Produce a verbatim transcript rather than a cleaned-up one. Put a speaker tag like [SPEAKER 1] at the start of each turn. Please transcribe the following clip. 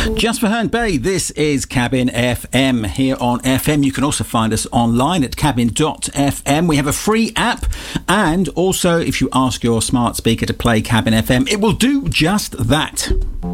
[SPEAKER 1] Just for Herne Bay, this is Cabin F M here on F M. You can also find us online at cabin dot f m. We have a free app, and also if you ask your smart speaker to play Cabin F M, it will do just that.